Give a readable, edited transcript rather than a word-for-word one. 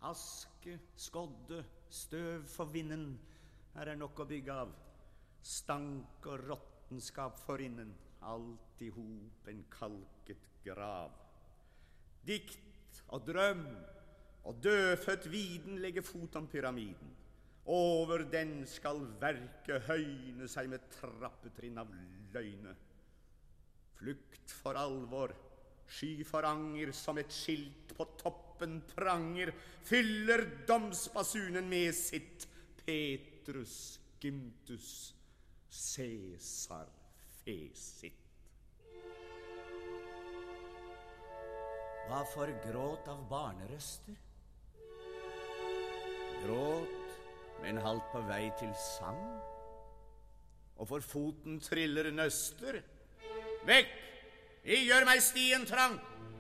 Aske, skodde, støv for vinden, her nok å bygge av. Stank og råttenskap for innen, alt i hop en kalket grav. Dikt og drøm og dødfødt viden legger fot om pyramiden. Over den skal verket høyne seg med trappetrinn av løgne. Flukt for alvor, sky for anger, som et skilt på toppen pranger, fyller domsbasunen med sitt Petrus Gymtus Caesar Fecit. Hva for gråt av barnerøster? Gråt, men halt på vei til sang. Og for foten triller nøster. Vekk! I gjør meg stien trang!